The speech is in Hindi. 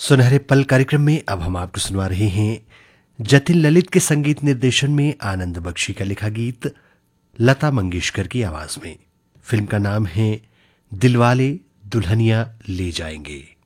सुनहरे पल कार्यक्रम में अब हम आपको सुनवा रहे हैं जतिन ललित के संगीत निर्देशन में आनंद बख्शी का लिखा गीत लता मंगेशकर की आवाज में। फिल्म का नाम है दिलवाले दुल्हनिया ले जाएंगे।